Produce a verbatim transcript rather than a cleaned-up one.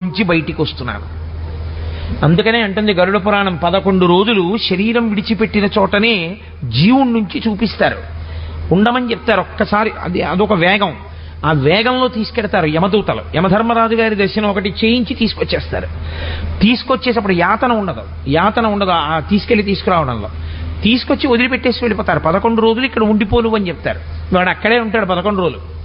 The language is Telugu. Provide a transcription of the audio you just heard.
జీవుడిలోంచి బయటికి వస్తున్నాను. అందుకనే అంటుంది గరుడ పురాణం, పదకొండు రోజులు శరీరం విడిచిపెట్టిన చోటనే జీవుడి నుంచి చూపిస్తారు, ఉండమని చెప్తారు. ఒక్కసారి అది అదొక వేగం, ఆ వేగంలో తీసుకెడతారు యమదూతలు. యమధర్మరాజు గారి దర్శనం ఒకటి చేయించి తీసుకొచ్చేస్తారు. తీసుకొచ్చేటప్పుడు యాతన ఉండదు, యాతన ఉండదు ఆ తీసుకెళ్లి తీసుకురావడంలో. తీసుకొచ్చి వదిలిపెట్టేసి వెళ్ళిపోతారు. పదకొండు రోజులు ఇక్కడ ఉండిపోను అని చెప్తారు. వాడు అక్కడే ఉంటాడు పదకొండు రోజులు.